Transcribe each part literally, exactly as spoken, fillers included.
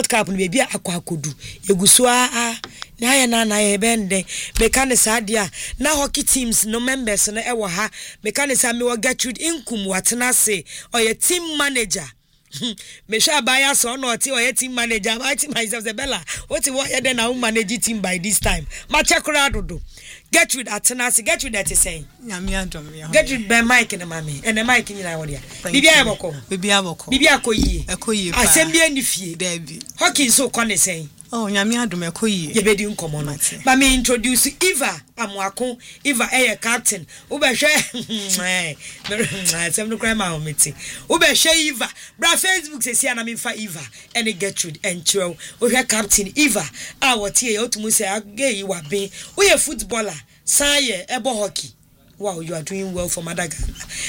World Cup no bia akwa akodu eguso a na ya na na ye bende mechanics adia na hockey teams no members no ewo ha mechanics me wo Gertrude Inkum watena se oye team manager me sha baya so no ti oye team manager I think myself the Bella what you hear then na manage team by this time ma check dodo Gertrude atena se Gertrude that is saying nyame adom ya Gertrude be mic na mami and the mic nyina wo dia bibia eboko bibia eboko bibia akoyie akoyie pa asembia ni fie David hockey so kone saying oh nyame adom akoyie ye bedi nkomo no ma me introduce Eva Amuako Eva eh captain wo be hwe eh sem no crime ma ometi wo be hwe Eva bra Facebook se sia na me fa Eva and Gertrude enchiro wo hwe captain Eva a wotie ye otumu se agei wa be wo ye footballer saye ebo hockey wow you are doing well for Madagascar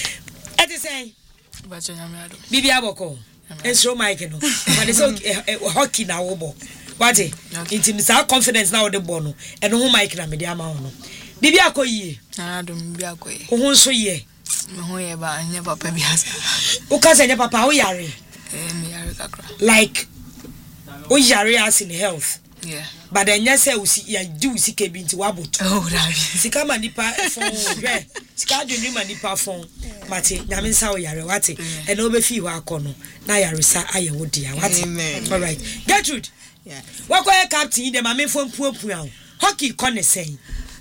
at the same ba nyame adom bibi aboko enso mike no but it's okay hockey na wo bo what it is our confidence now the bono and who mic na me dia ma no bibi akoyie adom bibi akoyie wo nso ye me ho ye ba anya papa bi asa wo ka se nya papa wo yare eh me yare kakra like wo yare as in health yeah but then you say we see ya do see ke bi nti wabot oh dabi sika manipa phone hwe sika dwendri manipa phone mate nyame nsa wo yare what and no be fi ho akono na yare sa aye wo dia what all right Gertrude yeah what kwa captain dem ame phone puapu an hockey kone say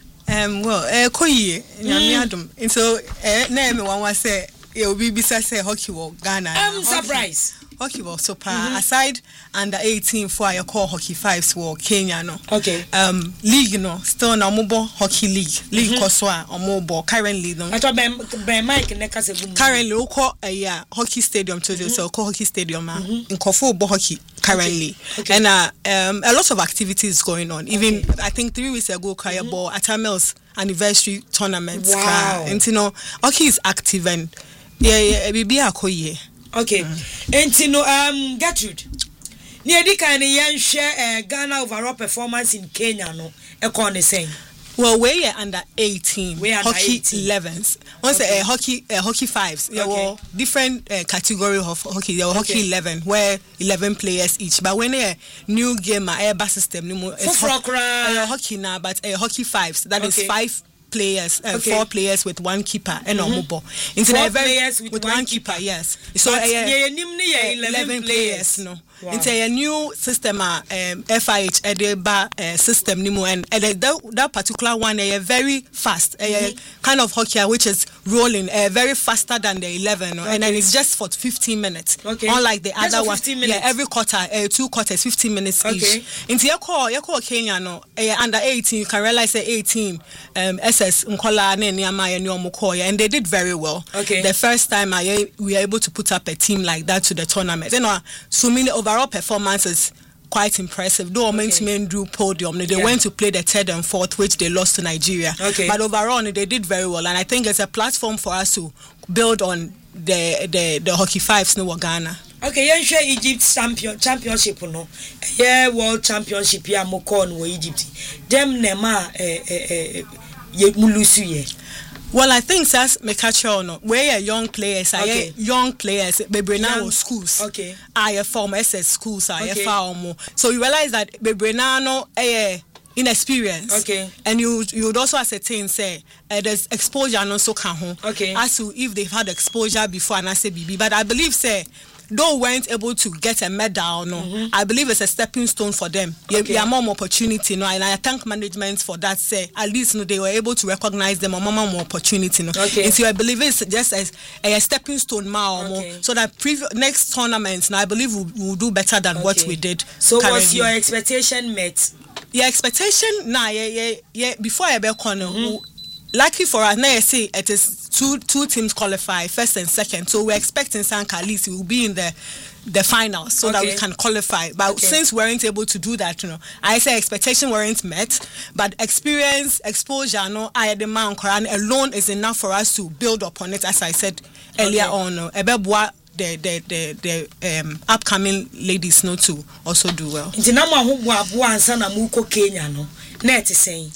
um well eh koyie nyame adom so eh na me wan wa say e obi bisa say hockey wo Ghana I'm surprised hockey was super mm-hmm. aside under eighteen for your call hockey fives for Kenya no okay um league no still na mobo hockey league league mm-hmm. koso a omobo currently no I thought ben ben Mike ne kase gum currently we call a yeah hockey stadium to mm-hmm. so call hockey stadium mm-hmm. in Kofo bo hockey currently okay. Okay. and uh, um a lot of activities going on even okay. I think three weeks ago Kaya mm-hmm. ball at Mills anniversary tournament wow. and you know hockey is active and yeah yeah bibi akoye okay and you know um Gertrude near the kind of young share Ghana overall performance in Kenya no e ko ne saying well we are under eighteen we hockey elevens once okay. a uh, hockey uh, hockey fives there okay. were different uh, category of hockey there were okay. hockey eleven where eleven players each but when a new game a air system no more it's ho- uh, hockey now but a uh, hockey fives that okay. is five players uh, okay. four players with one keeper and mm-hmm. omobo into four very, players with, with one, one keeper. keeper yes so uh, yeah nim ni eleven, eleven players no wow. into a new system uh, um, F I H edeba uh, system nimu and uh, that, that particular one a uh, very fast a mm-hmm. uh, kind of hockey which is rolling uh, very faster than the eleven okay. and then it's just for fifteen minutes okay unlike the just other one yeah every quarter uh, two quarters fifteen minutes okay. each into your call your call Kenya no uh, under eighteen you can realize that eighteen um S S Nkola ne Niamaya ne omokoya and they did very well okay the first time I we were able to put up a team like that to the tournament you know so many overall performances quite impressive though okay. men drew podium they yeah. went to play the third and fourth which they lost to Nigeria okay. but overall they did very well and I think it's a platform for us to build on the the the hockey fives no Ghana okay yen share Egypt champion championship no yeah world championship ya moko no Egypt dem nema eh eh ye mulusu ye well I think that's mekacho no we are young players okay. are young players bebrena schools okay I form S S schools I okay. farm so you realize that bebrena no eh inexperience okay and you you would also ascertain say uh, there's exposure no so can ho okay as to if they've had exposure before and I say B B but I believe say though weren't able to get a medal no mm-hmm. I believe it's a stepping stone for them okay. yeah more opportunity no and I thank management for that say at least no they were able to recognize them or more opportunity no okay and so I believe it's just as a, a stepping stone now okay. so that previous next tournament now I believe we'll, we'll do better than okay. what we did so currently. Was your expectation met? Your expectation nah yeah yeah yeah before I be corner mm-hmm. lucky for us now I say it is two two teams qualify first and second so we're expecting Sanka at least we will be in the the final so okay. that we can qualify but okay. since we weren't able to do that you know I say expectation weren't met but experience exposure no I the man alone is enough for us to build upon it as I said earlier okay. on no ebeboa the the the the um upcoming ladies no to also do well nti na mo ahobo abo ansa na mu ko Kenya no na ete sen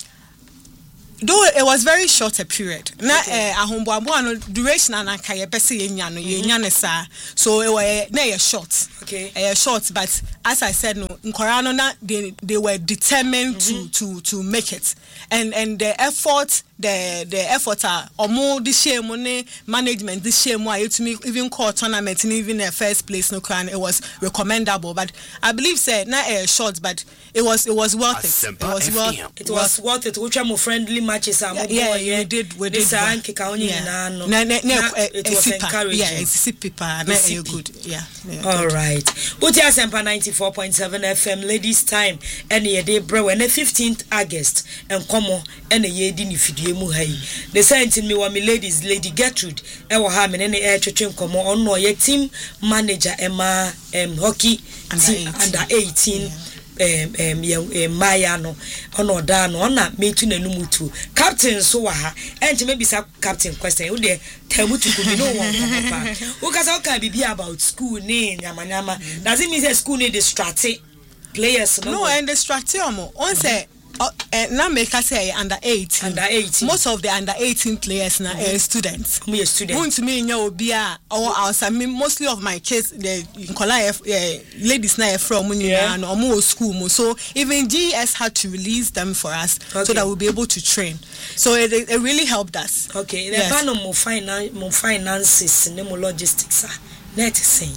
though it was very short a period na eh ahombo abo no duration na ka ye pese ye nya no ye nya ne sa so it was na ye short okay eh short but as I said, no, Nkorano na they they were determined mm-hmm. to to to make it, and and the effort, the the effort are omo the share money management this share more to me even call tournament and even the first place no crown it was recommendable, but I believe said not a short, but it was it was worth it. It was worth it was worth it. Which are more friendly matches are yeah, yeah, yeah, we did we did yeah. yeah. no, no, no, it was encouraging. Yeah, it's super, not a good. Yeah. yeah all good. Right. Uti Asempa ninety-four point seven F M ladies time and ye day bro and the fifteenth August and komo and a ye dini fidye mu hai. The sent in me wa me ladies Lady Gertrude e wa ha me ne air twetwe komo onno ye team manager Emma um hockey team under eighteen. Yeah. Um, um, Maya no, ono da no, ona metu na numutu. Captain so wa ha, enti maybe sa captain question. You dey tell me to be no one papa. Who can say can be about school ne nyama nyama. Does it mean say school need distract players? No, and distract omo. On say uh, uh, now make us say under eighteen. Under eighteen. Most of the under eighteen players now mm-hmm. are students. Me a student. Who to me know be a or outside. Me mostly of my kids the uh, ladies now from yeah. and almost school. So even G S had to release them for us okay. so that we'll be able to train. So it, it really helped us. Okay. The yes. panel more finance, more finances, and more logistics. Ah, net saying.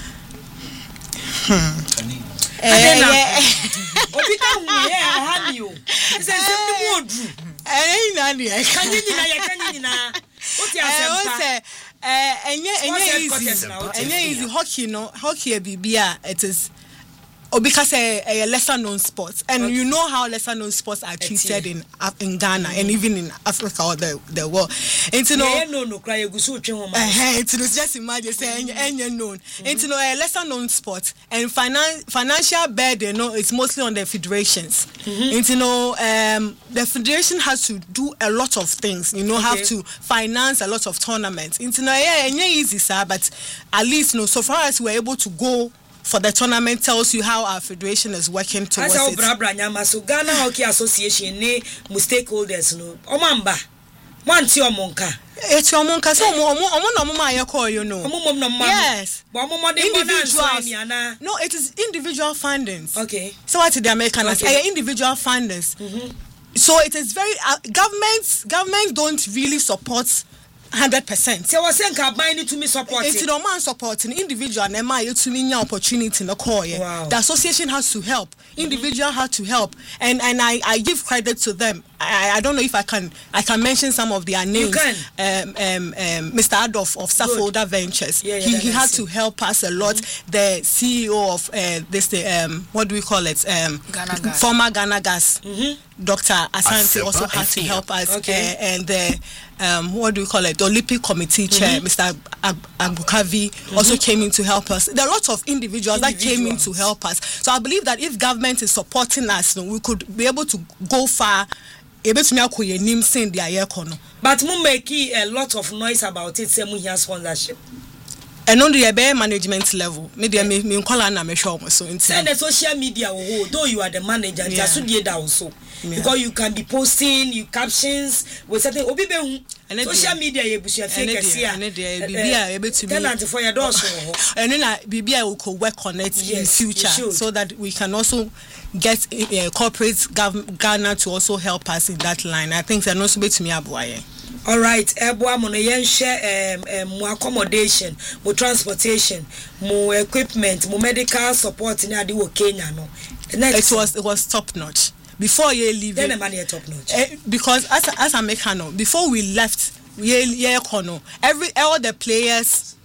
Hmm. Eh yeah. Obi ka hu yeah ha mi o. Say say me mo dru. Eh na ni e. Kan ni na ya kan ni na. O ti asempa. Eh eh enye enye easy. Enye easy hockey no. Hockey e bibia it is Obi ka say a lesser known sports, and okay. you know how lesser known sports are treated in in Ghana mm-hmm. and even in Africa or the the world. And you know, yeah, no, no, cry. You go so tell eh, just imagine saying any known. And you know, a lesser known sport and finan- financial burden, you know, it's mostly on the federations. Mm-hmm. And you know, um, the federation has to do a lot of things. You know, okay. have to finance a lot of tournaments. And you know, yeah, yeah, easy, sir, but at least, you know, so far as we're able to go. For the tournament tells you how our federation is working towards it. As our bra nyama so Ghana Hockey Association ne mu stakeholders no. Omamba. Wanti omonka. It's omonka so omo omo no ma ye call you know. Omo mom no ma. Yes. But omo de individuals. No, it is individual fundings. Okay. So what the American okay. uh, individual fundings. Mm-hmm. So it is very uh, governments governments don't really support hundred percent. So was saying can to me support it's no man supporting individual and my to me opportunity no call wow. The association has to help individual mm-hmm. has to help and and I, I give credit to them. I, I don't know if I can I can mention some of their names. You can. Um, um, um, Mister Adolf of Saffolder Ventures. Yeah, yeah, he he had it. to help us a lot. Mm-hmm. The C E O of uh, this um what do we call it um Ghana Gas. former Ghana Gas. Mm-hmm. Doctor Asante Asempa also had to help us. Okay. Uh, and the um what do we call it? The Olympic Committee chair, mm-hmm. Mister Ab- Abukavi, mm-hmm. also came in to help us. There are lots of individuals, individuals that came in to help us. So I believe that if government is supporting us, you know, we could be able to go far. Able to make a name saying their year corner. But we make a lot of noise about it. Say we have sponsorship. And on the bear management level, media me me call na me show so in the social media oh, though you are the manager, yeah. just do that also. Yeah. Because you can be posting you captions with certain obi be social media you be share fake here. And there bibia able to be tenant for your doors. And then bibia we could work on it yes, in future so that we can also get uh, corporate gov- Ghana to also help us in that line. I think they're not so to me abuaye. All right, Eboa mo no yen share um mo accommodation, mo transportation, mo equipment, mo medical support in ade wo Kenya no. It was it was top notch. Before you leave then the money top notch. Uh, because as as a mechanic before we left yeah yeah kono every all the players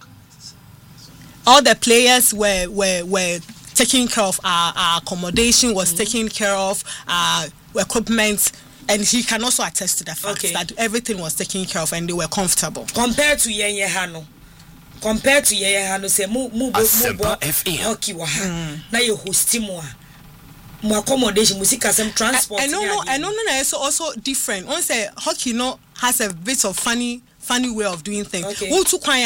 all the players were were were taking care of our, our accommodation was mm-hmm. taken care of our equipment. And he can also attest to the fact okay. that everything was taken care of and they were comfortable. Compared to Yenye Hano, compared to Yenye Hano, say move move move hockey waha. Na you host more, more accommodation, music as some transport. And no no and no no no it's also different. One say hockey no has a bit of funny funny way of doing things. Okay. Who to kwaya?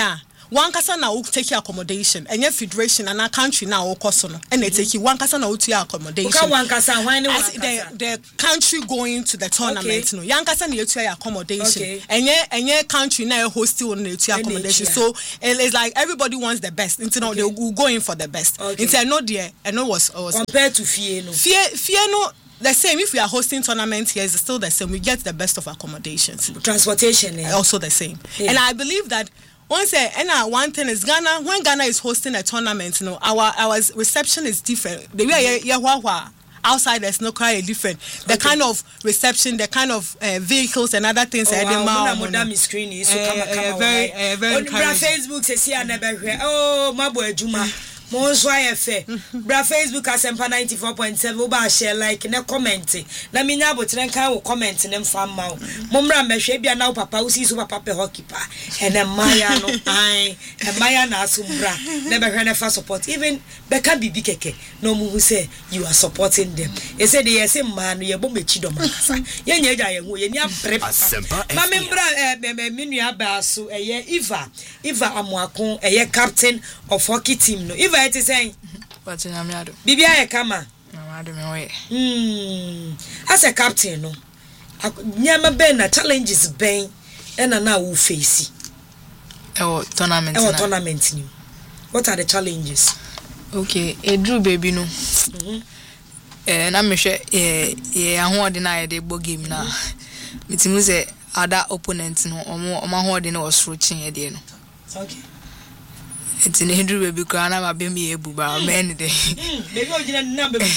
one kasa na wo take accommodation and your federation and a country now wo koso no and they take you one kasa na wo to accommodation okay one kasa why no one the the country going to the tournament okay. no yan kasa na you to accommodation okay. and your and your country now host you on to accommodation so it's like everybody wants the best you know okay. they will go in for the best okay. it's no there and no was, was compared to Fie no Fie Fie no the same. If we are hosting tournament here, it's still the same. We get the best of accommodations. Transportation eh? Also the same. Yeah. And I believe that once uh, and uh, one thing is Ghana, when Ghana is hosting a tournament, you know, our our reception is different. The way yeah, yeah, yeah, outside there's no quite different. The okay. kind of reception, the kind of uh, vehicles and other things. Oh, wow. Wow. Madam is screen so uh, come come uh, very uh, very on Facebook say see never oh mabo ejuma Monso ayefe bra Facebook asempa ninety-four point seven oba share like na comment na minya abotre kan wo comment ne mfa ma wo momra mehwe bia na wo papa wo si so papa pe hockey pa ene maya no ai e maya na asumbra na behwe na fa support even beka bibi keke no mu hu say you are supporting them e say dey say ma no ye bo mechi do makasa ye nya ja ye hu ye ni abre ma membra e menu aba so eye Eva Eva Amuakon eye captain of hockey team no Eva it is saying but nyamiado bibia e kama nyamiado me we mm as a captain no nyama ben na challenges ben e na na wo face e o tournament e o tournament ni what are the challenges okay e drew baby no mhm eh na me hwe eh ye ahode na ye de bo game na mitimu ze other opponent no omo omo ahode na osro chin ye de no okay it's in Hindu baby crana ma be me ebu ba men de baby o jina na baby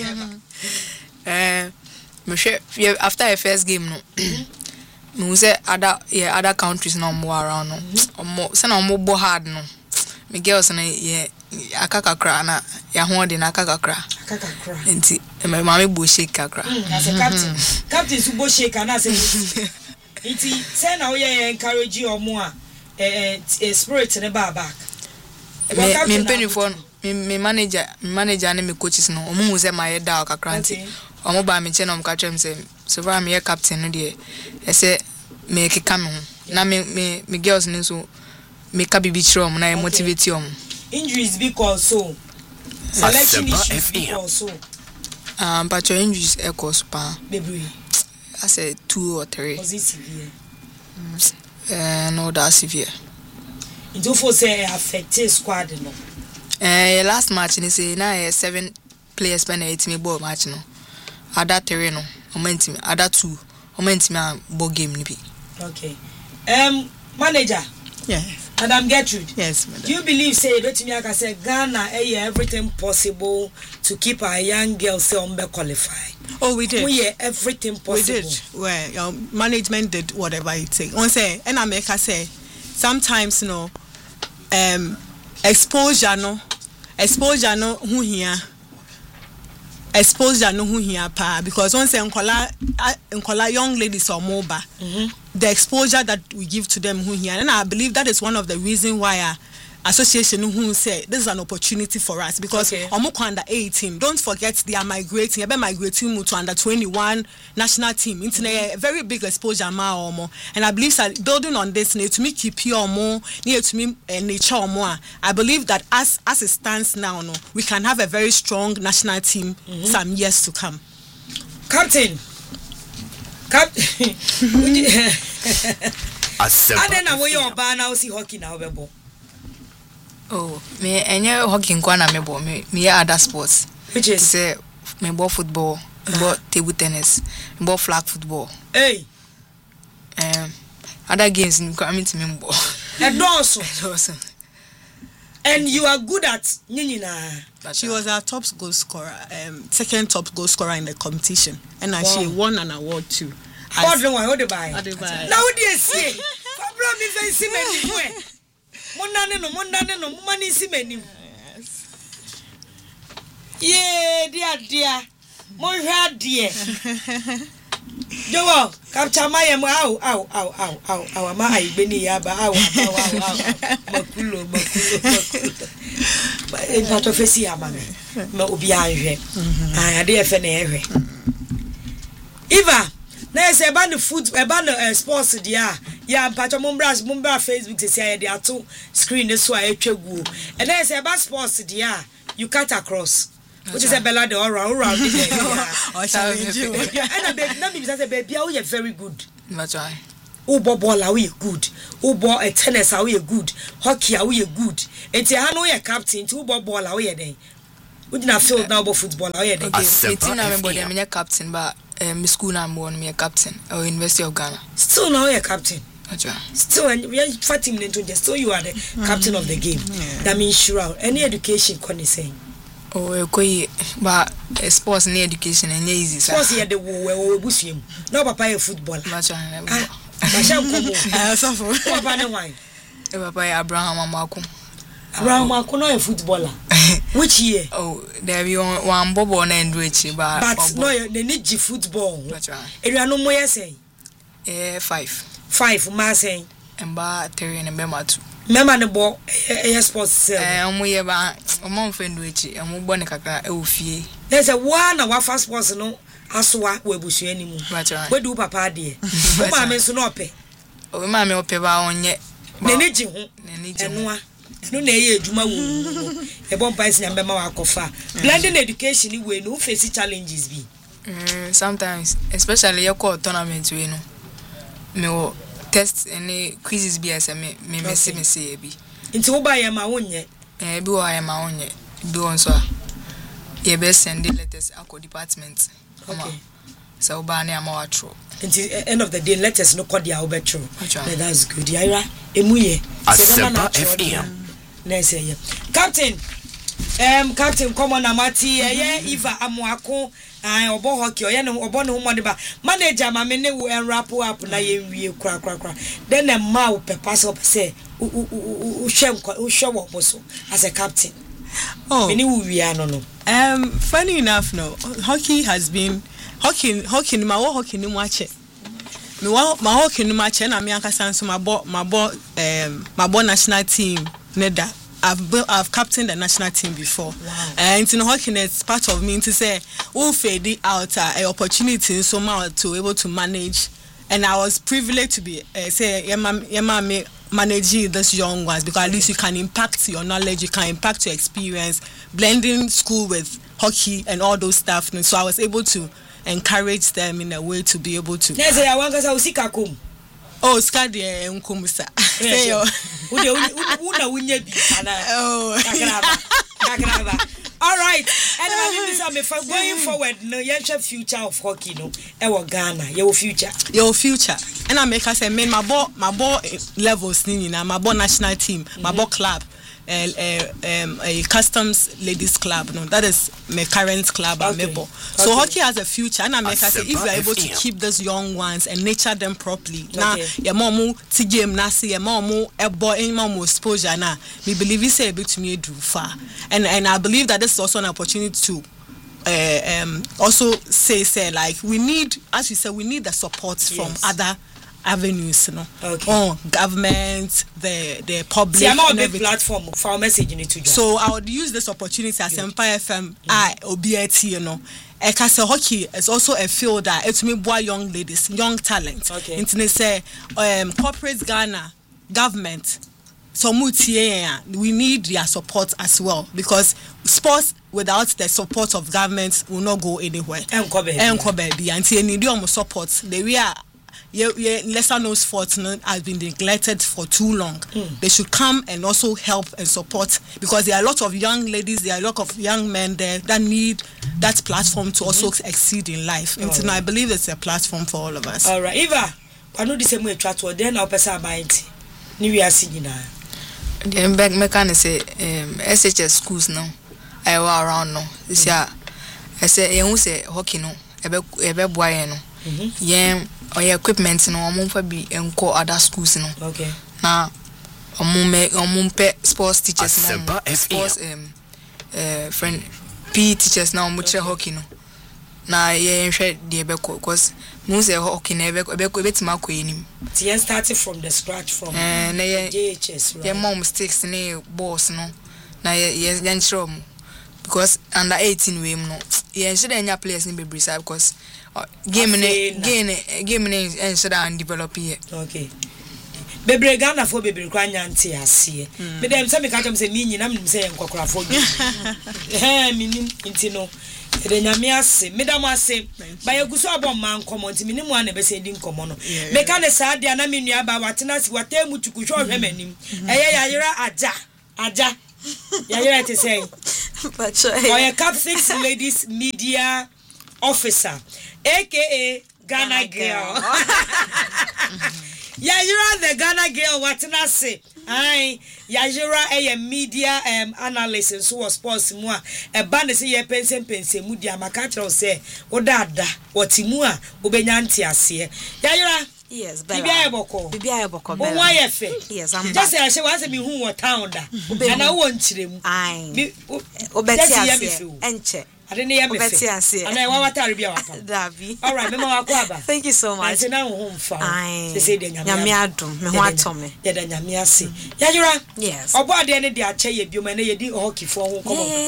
eh me hwe after the first game no me say other yeah other countries no more around no omo say na omo bo hard no me girls na yeah akaka kra na ya ho de na akaka kra akaka kra enti me ma me bo shake kakra as a captain captain su bo shake na say enti say na we encourage omo a eh spirit ne ba back me me penifo me me manager me manager and me coaches no omo hu say my da kakra nti omo ba me che na omo ka twem say so far me captain no de e say me keka me ho na me me me girls ni so me ka bibi chiro omo na motivate omo injuries because so selection issues because so um but your injuries e cause pa baby I said two or three was it severe uh no that severe it do for say affect squad no eh last match ni say na seven players per eight me ball match no other three no momentum other two momentum a ball game ni bi okay um manager yeah Madam Gertrude yes madam do you believe say betimi aka say Ghana eh everything possible to keep our young girls say on be qualify oh we did we yeah everything possible we did well your management did whatever it take on say and I make say sometimes you know um exposure no exposure no hu hia exposure no hu hia pa because once enkola enkola young ladies or moba mm-hmm. the exposure that we give to them hu hia and I believe that is one of the reason why uh, association who say this is an opportunity for us because omo okay. under eighteen don't forget they are migrating they are migrating to under twenty-one national team it's mm-hmm. a very big exposure ma omo and I believe that building on this need to me keep your omo need to me nature omo I believe that as as it stands now no we can have a very strong national team mm-hmm. some years to come captain captain I don't know where you are now see hockey now bebo oh me enye hockey kwa na me bo me me other sports which is say me bo football me bo table tennis me bo flag football hey um other games in coming to me bo and also also and you are good at nyina she was our top goal scorer um second top goal scorer in the competition and wow. she won an award too hold the one hold the buy now what do you say problem me fancy me Monane no monane no mani si meni. Yeah, dear dear. Mo hwa dear. Jowo, capture my am ow ow ow ow ow ow ma aigbe ni ya ba ow ow ow. Makulo makulo. E pa to fesi ya ma me. Ma obi anhwe. Ah, ade e fe na ehwe. Eva, na se ba no food e ba no sports dia Yeah, mpacho mumbra mumbra Facebook say say dey ato screen this so etwagu. And then say about sports dia you cut across. Which is a bella de all round round there. Oh, challenge you. And a baby, that means say baby how you very good. That's right. Ubo ball how you good. Ubo a tennis how you good. Hockey how you good. Enti ha no your captain to ubo ball how you then. We didn't feel now about football how you then. Okay, team na member dem me captain but um school na me me captain or University of Ghana. Still now you captain. That's right. Still and we are fighting into just so you are the mm. captain of the game. Yeah. That means sure any education can you say. Oh, okay, but sports and education and easy. Sports here the we bush him. No papa a football. That's right. Masham Kobo. I suffer. Papa wine. Papa Abraham Amaku. Abraham Amaku no a footballer. Which year? Oh, there be one bobo on end which but but no they need football. That's right. Area no more say. Eh five. Five ma say. Emba three and Emba two. Remember the ball eh sports sell. Eh omo ye ba omo friend which omo bo ne kakra e ofie. There's a one na wa fast sports no asoa we busu animu. That's right. We do papa de. O ma me so no pe. O ma me ope ba onye. Ne ne ji ho. Ne ne ji. Enoa. No na ye adwuma wo. E bon price na be ma wa kofa. Blending education we no face challenges bi. Mm, sometimes especially your call tournament we no. Me wo test any quizzes be as me me me see me see bi. Nti wo ba ye ma wonye. Eh bi wo ye ma wonye. Bi won so. Ye be send letters akọ department. Okay. So ba na ama wa tro. Until end of the day, let us know what they are about. That's good. Yaira, emuye. F M. Nice, yeah. Captain, um, Captain, come on, Amati, yeah, Eva Amuako, I obo hockey, or yeah, no, obo no money, but manager, my men will wrap up, na ye crack, crack, crack. Then a mouth per pass up, say, who show up also as a captain. Oh, we are no. Um, funny enough, no, hockey has been. Hockey, hockey, my hockey no match. Me wa my hockey no match na me ankasa so my bo my bo um my bo national team neda. I've been, I've captained the national team before. Wow. And in hockey is part of me to say who fade out uh, an opportunity somehow to able to manage, and I was privileged to be uh, say yema yema me managing these young ones because at least you can impact your knowledge, you can impact your experience, blending school with hockey and all those stuff. And so I was able to encourage them in a way to be able to. Yes, I want to see Kakum. Oh, Skadi and Kumusa. Say, oh, all right. And I mean, if I'm going forward, no, you have future of hockey, no, our Ghana, your future, your future. And I make us say, man, my ball, my ball levels, Nina, my ball national team, my ball club. Uh, uh, um, a customs ladies club, no, that is my current club. Okay. Okay. So hockey has a future, and I make us say if we are able to keep those young ones and nurture them properly. Now, your mom to game nasi, your mom a boy in mom exposure. Now, we believe we say able to me do far, and and I believe that this is also an opportunity to. Uh, um, also say say like we need, as you said, we need the support yes. from other avenues, you know. Okay. Oh, government, the the public. See, I'm on a big platform for our message you need to. So I would use this opportunity as Empire F M, I O B I T, you know. Ekase hockey is also a field that it's me boy young ladies, young talent. Okay. Internet say um corporate Ghana government. So we need their support as well because sports without the support of government will not go anywhere. Enko baby, and they need your support. They we are. Yeah, yeah, lesser known sports has been neglected for too long. Mm. They should come and also help and support because there are a lot of young ladies, there are a lot of young men there that need that platform to also mm-hmm. exceed in life. And right. I believe it's a platform for all of us. All right, Eva, I know this is a chat word. Then I'll pass about it. New Year singing now. The back mechanic say um, S H S schools now. I were around now. This year, I say you say hockey no, ebe ebe boy no. Yeah. Or your equipment no omo fa bi enko other schools no. Okay. Na omo me omo pe sports teachers no. Sports um uh friend P E teachers na omo che hockey no. Na ye nhwe de be ko cause mu say hockey na be be betima ko enim. Ti started from the scratch from eh na ye J H S right. Ye mom sticks ne balls no. Na ye ye nchro mu because under eighteen we no. Ye should enya players ni be brisa because Uh, game ne game game ne and sit down develop here. Okay. bebre Ghana for bebre kwanya nti ase me dem se me ka tom se mi nyina me se nkokora fo bi eh mi nim nti no de nyame ase me dam ase ba yeguso abom man komo nti me nim wa na be se di nkomo no me ka ne sa dia na me nua ba watena si watemu tukuhwo hwe manim eye yayera aja aja yayera te say but so oh Cap six ladies media officer aka Ghana girl. Yajira the Ghana girl watena se. Ai Yajira a media um analyst so was sports mu a e ba ne se ye pense pense mu dia maka tro se odada otimu a obenya nti ase. Yajira yes, Bella. Bibia eboko. Bibia eboko. Mo wa ye fe. Yes, I'm just say I want me hu what town da. Na na wo nchirem. Ai. Obeti ase. Enche. I didn't hear me. And I want to tell you about Davi. All right, Mama Aquaba. Thank you so much. I say now home for. They say the Yamiadum, me want to me. Yeah, the Yamiasi. Yajura. Yes. Or what the end of the Ache, you may you do hockey for home.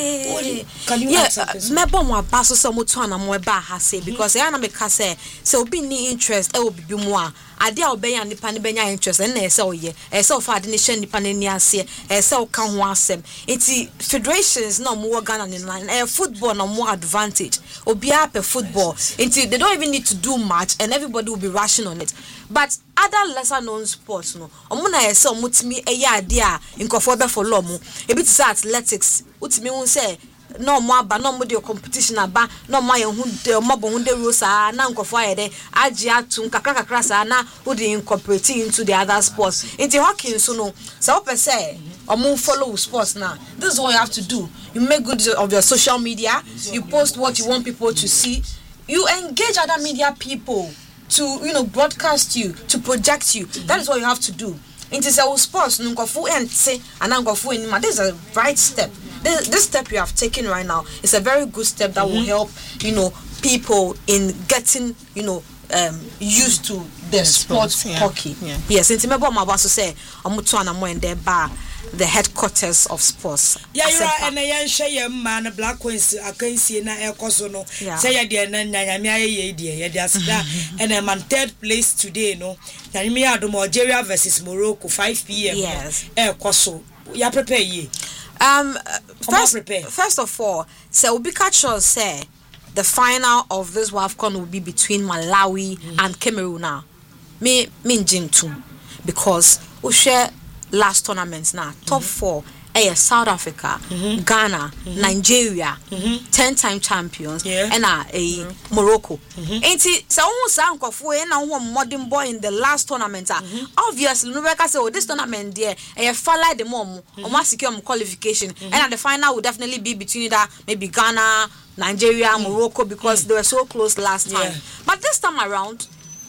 Can you answer? Me bon wa baso so mutu na mo ba ha say because I na me ka say so be ni interest e obi bi mu a ade a obeya nipa ne benya interest na e say oye e say ofa ade ne hye nipa ne ni ase e say o ka ho asem enti federations na mo Ghana ne line e football na more advantage obia per football enti they don't even need to do much and everybody will be rushing on it but other lesser known sports no omo na e say omutimi e ya ade a nkofo be follow mo e bi say athletics utimi hu say no more aba no more the competition aba no more yen hu mo bo hu de rosa na nkofo ayede agi atu kakra kakra sa na who dey incorporate into the other sports into hockey so no so per se omo follow sports now this is what you have to do you make good use of your social media you post what you want people to see you engage other media people to you know broadcast you to project you that is what you have to do into say sports nkofo ente ana nkofo enima this is a right step. This, this step you have taken right now is a very good step that mm-hmm. will help, you know, people in getting, you know, um, used to the, the sports, sports yeah. hockey. Yeah. Yes, and remember my boss say, I'm going to bar the headquarters of sports. Yeah, you are, and I am share man Black Queens. I can see na ekosono. Say ya dear na nyamia ye dear ya dear and I'm on third place today. No, nyamia do Algeria versus Morocco five p m. Yes, ekoso. Ya prepare ye. Um, first, first of all, so we catch us say the final of this WAFCON will be between Malawi mm-hmm. and Cameroon now. Me, me too, because we share last tournaments now. Top mm-hmm. four, eh, South Africa, mm-hmm. Ghana, mm-hmm. Nigeria, mm-hmm. ten-time champions, yeah. and uh, a mm-hmm. Morocco. Mm-hmm. Ain't it? So almost uncle for na one modern boy in the last tournament. Mm-hmm. Obviously, no matter say, oh, this tournament there, eh, follow the mom, or must secure qualification, mm-hmm. and at the final will definitely be between that maybe Ghana, Nigeria, mm-hmm. Morocco because mm-hmm. they were so close last time. Yeah. But this time around.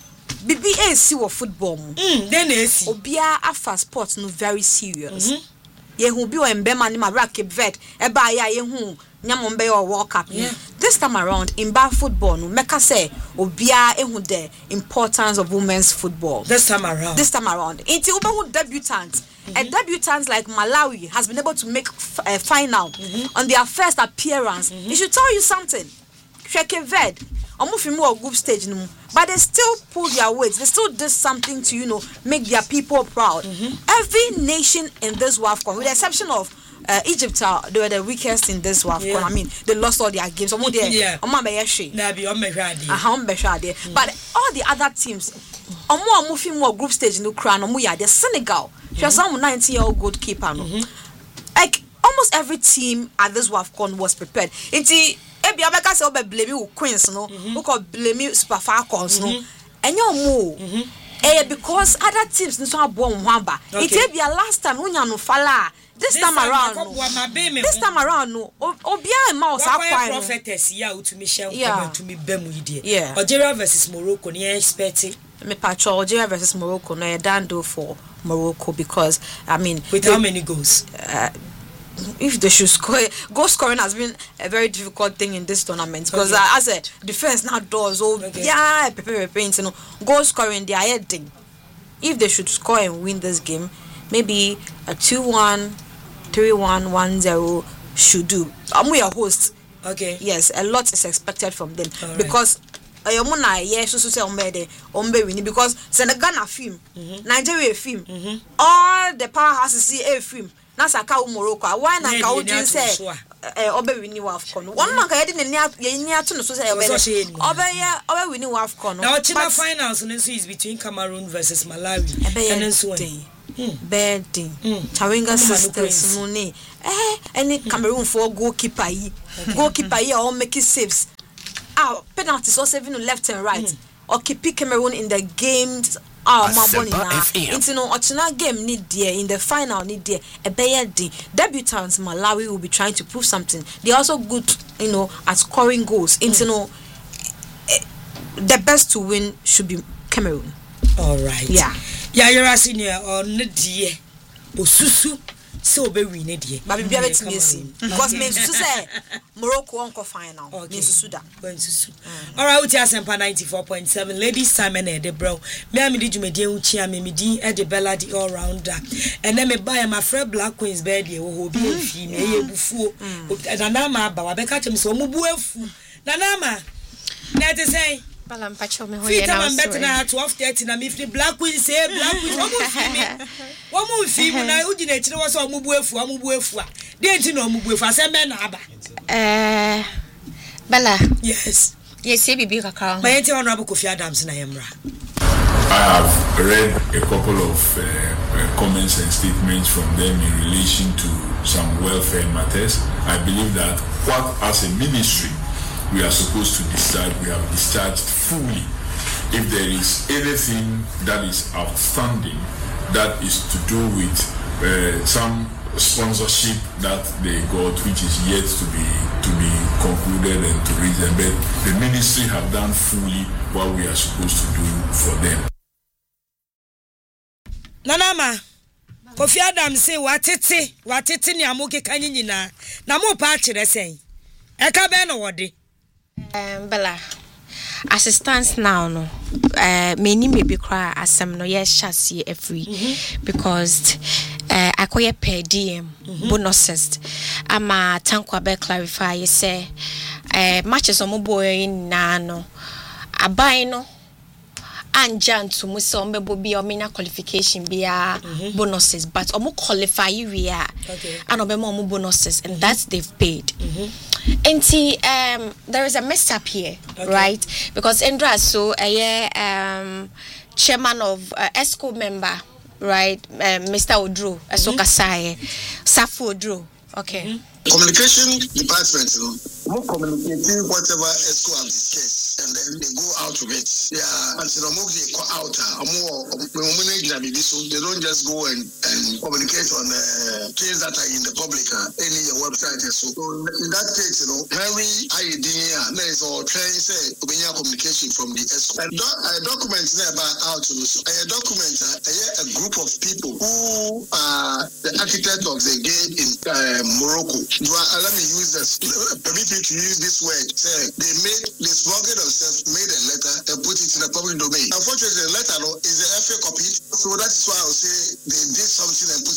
B B A C or football. Mm, then is Obia Afa sports no very serious. Mm-hmm. Ye who be on Bema ni Marake vet, eba ya ye who Nyamombe or World Cup. Yeah. This time around in bar football, no Meka say Obia ehu the importance of women's football. This time around. This time around. It's Ubehu debutants. Mm-hmm. A debutant like Malawi has been able to make f- a final mm-hmm. on their first appearance. Mm-hmm. It should tell you something. Sheke Ved. More group stage, but they still pull their weight. They still did something to, you know, make their people proud. Mm-hmm. Every nation in this WAFCON, with the exception of uh, Egypt, uh, they were the weakest in this WAFCON. Yeah. I mean, they lost all their games. Yeah. But all the other teams, more moving more group stage in the crown. The Senegal, she has some nineteen-year-old goalkeeper. Like almost every team at this WAFCON was prepared. It's Ebi abeka se obe blame you Queens no, who could blame you Super Falcons no, and you move. Eh, because other teams no so born wamba. It be your last time when you no fala. This time around, this time around no, obia e mouse akwa prophetess ya utumi share utumi bemu idie. Yeah. Algeria versus Morocco, ni expecting. Me patch Algeria versus Morocco no e dando for Morocco because I mean with they, how many goals? Uh, if they should score, goal scoring has been a very difficult thing in this tournament because okay. uh, as a defense now does oh okay. yeah prepare paint you know goal scoring they are heading. If they should score and win this game, maybe a two one, three one, one zero should do. I'm um, we are host. Okay. Yes, a lot is expected from them all because oyo mo na ye so so say ombede ombe win because Senegal na film Nigeria film all the powerhouses see a film na saka Morocco why na ka ojin say eh obe win AFCON one man ka ye de ne ye ni ato no so say obe obe ye obe win AFCON now China finals no is between Cameroon versus Malawi and so on. Bedding, Chawinga sisters, Monet, eh, any Cameroon for goalkeeper, goalkeeper, all making saves. Ah, penalties or saving left and right, or keeping Cameroon in the games. Ah, my bonny now. Into no Ochina game need dear in the final need dear a bedding. Debutants Malawi will be trying to prove something. They are also good, you know, at scoring goals. Into no, the best to win should be Cameroon. All right. Yeah. Yeah, you're asking you on the dear. Osusu, so be we need ye. But be able to miss him. Because me to say Morocco won't go final. Okay. Suda. Going to all right, we are Sempa ninety-four point seven. Ladies Simon and bro. Me am di jumedi uchi me di e de bella di all rounder. And then me buy my friend Black Queen's bed ye wo bi efi me ye bufu. Na na ma ba wa be ka chem so mu bu afu. Na na ma. Na te say Bala mpacho me hoye na so. Na twelve thirty na me free Black Queen say Black Queen omu fi me. Omu fi mu na udi na chire wo so omu bu afu omu bu afu a. De nti na omu bu afu ase me na aba. Eh Bala. Yes. Yes, e bibi kakao. My enti honorable Kofi Adams na yemra. I have read a couple of uh, uh, comments and statements from them in relation to some welfare matters. I believe that what as a ministry we are supposed to discharge, we have discharged fully. If there is anything that is outstanding, that is to do with uh, some sponsorship that they got, which is yet to be to be concluded and to reach them. But the ministry have done fully what we are supposed to do for them. Nanama, Kofi Adams say watete, watete ni amuke kanyi nyina. Na mo pa kire sen. Eka be no wode. Um, Bella, as it stands now, no, uh, many may be cry as some no yes chassis every mm-hmm. because uh, I call it per D M mm-hmm. bonuses. I'm a tankwa be clarify. You say, uh, matches on my boy in nano, a buy no. And Jan to Musombe be or mina qualification be a bonuses, but omo qualify we are and obemo bonuses, and that's they've paid. Mm-hmm. And see, um, there is a mess up here, okay. Right? Because Indra so a um chairman of uh, ESCO member, right? Uh, Mister Odro, Asoka Saye, Safo Odro, okay. Mm-hmm. Communication department, you know, more communicating whatever ESCO have discussed, and then they go out of it. Yeah, and so they go out. More, so they don't just go and, and communicate on uh, things that are in the public, uh, any your website. So, so in that case, you know, very idea, there is all trying say communication from the ESCO. And do, a document never out. So a document, uh, a group of people who are the architect of the game in uh, Morocco. Do I, uh, let me use this, uh, permit me to use this word. Say, they made, they smuggled themselves, made a letter and put it in the public domain. Unfortunately, the letter no, is the F A copy. So that is why I would say they did something and put